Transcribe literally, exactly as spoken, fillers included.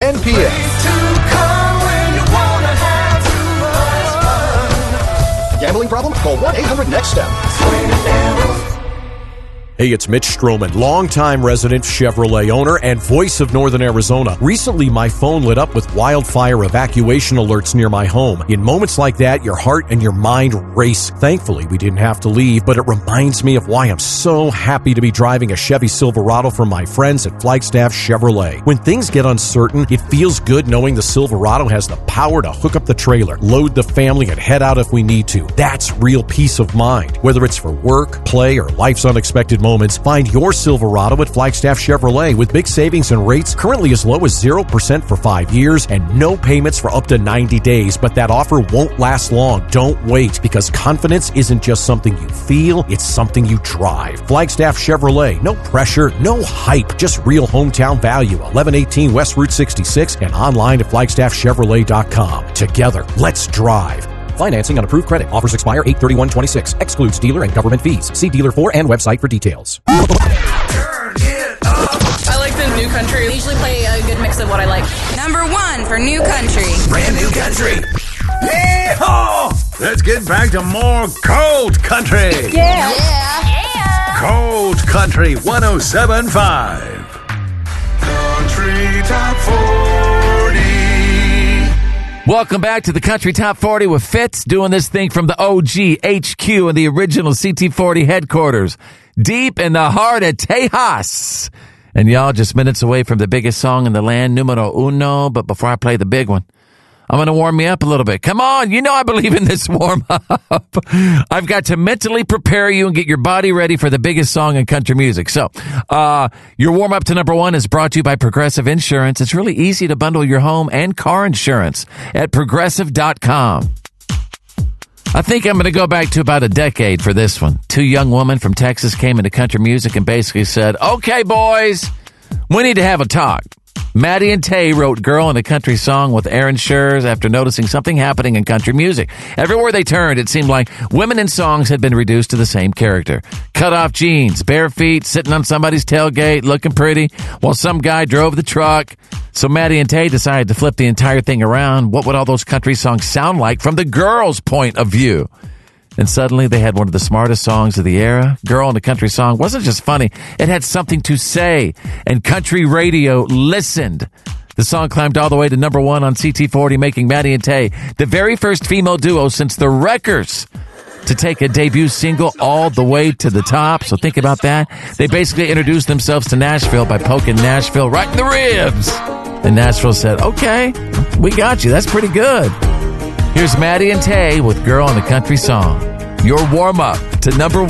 N P A. Gambling problem? Call one eight hundred next step. Hey, it's Mitch Stroman, longtime resident Chevrolet owner and voice of Northern Arizona. Recently, my phone lit up with wildfire evacuation alerts near my home. In moments like that, your heart and your mind race. Thankfully, we didn't have to leave, but it reminds me of why I'm so happy to be driving a Chevy Silverado from my friends at Flagstaff Chevrolet. When things get uncertain, it feels good knowing the Silverado has the power to hook up the trailer, load the family, and head out if we need to. That's real peace of mind. Whether it's for work, play, or life's unexpected moments, moments, find your Silverado at Flagstaff Chevrolet with big savings and rates currently as low as zero percent for five years and no payments for up to ninety days. But that offer won't last long. Don't wait, because confidence isn't just something you feel, it's something you drive. Flagstaff Chevrolet. No pressure, no hype, just real hometown value. eleven eighteen West Route sixty-six and online at flagstaff chevrolet dot com. Together, let's drive. Financing on approved credit. Offers expire eight thirty-one twenty-six. Excludes dealer and government fees. See dealer for and website for details. Turn it up. I like the new country. I usually play a good mix of what I like. Number one for new country. Brand new country. Yeehaw! Let's get back to more cold country. Yeah. Yeah. Yeah. Cold Country one oh seven point five. Country Top forty. Welcome back to the Country Top forty with Fitz, doing this thing from the O G H Q and the original C T forty headquarters, deep in the heart of Tejas. And y'all, just minutes away from the biggest song in the land, numero uno. But before I play the big one, I'm going to warm me up a little bit. Come on, you know I believe in this warm-up. I've got to mentally prepare you and get your body ready for the biggest song in country music. So, uh, your warm-up to number one is brought to you by Progressive Insurance. It's really easy to bundle your home and car insurance at progressive dot com. I think I'm going to go back to about a decade for this one. Two young women from Texas came into country music and basically said, okay, boys, we need to have a talk. Maddie and Tay wrote Girl in a Country Song with Aaron Schurz after noticing something happening in country music. Everywhere they turned, it seemed like women in songs had been reduced to the same character. Cut off jeans, bare feet, sitting on somebody's tailgate, looking pretty, while some guy drove the truck. So Maddie and Tay decided to flip the entire thing around. What would all those country songs sound like from the girls' point of view? And suddenly they had one of the smartest songs of the era. Girl in a Country Song wasn't just funny. It had something to say. And country radio listened. The song climbed all the way to number one on C T forty, making Maddie and Tay the very first female duo since the Wreckers to take a debut single all the way to the top. So think about that. They basically introduced themselves to Nashville by poking Nashville right in the ribs. And Nashville said, okay, we got you. That's pretty good. Here's Maddie and Tay with Girl in a Country Song. Your warm-up to number one.